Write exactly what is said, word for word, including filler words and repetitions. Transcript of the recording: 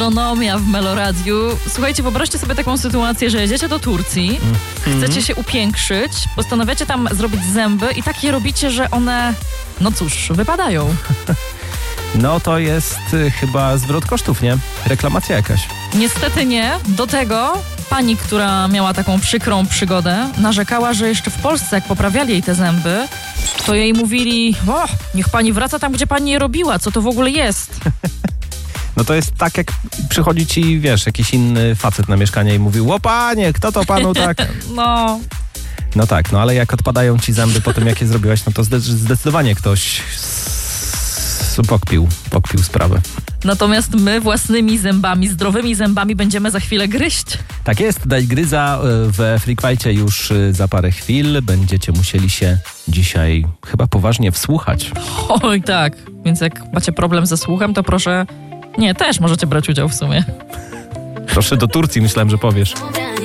Gastronomia w Meloradiu. Słuchajcie, wyobraźcie sobie taką sytuację, że jedziecie do Turcji, mm. chcecie się upiększyć, postanawiacie tam zrobić zęby i tak je robicie, że one, no cóż, wypadają. No to jest y, chyba zwrot kosztów, nie? Reklamacja jakaś. Niestety nie. Do tego pani, która miała taką przykrą przygodę, narzekała, że jeszcze w Polsce, jak poprawiali jej te zęby, to jej mówili: o, niech pani wraca tam, gdzie pani je robiła, co to w ogóle jest? No to jest tak, jak przychodzi ci, wiesz, jakiś inny facet na mieszkanie i mówi: o panie, kto to panu tak? No... No tak, no ale jak odpadają ci zęby po tym, jak je zrobiłaś, no to zdecydowanie ktoś pokpił, pokpił sprawę. Natomiast my własnymi zębami, zdrowymi zębami będziemy za chwilę gryźć. Tak jest, Daj Gryza we Freakwajcie już za parę chwil. Będziecie musieli się dzisiaj chyba poważnie wsłuchać. Oj tak, więc jak macie problem ze słuchem, to proszę... Nie, też możecie brać udział w sumie. Proszę do Turcji, myślałem, że powiesz.